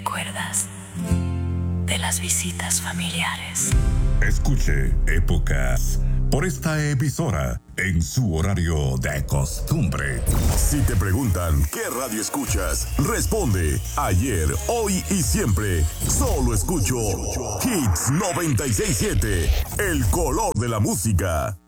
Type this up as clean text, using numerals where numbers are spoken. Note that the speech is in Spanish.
recuerdas de las visitas familiares. Escuche Épocas por esta emisora en su horario de costumbre. Si te preguntan qué radio escuchas, responde ayer, hoy y siempre. Solo escucho Hits 96.7, el color de la música.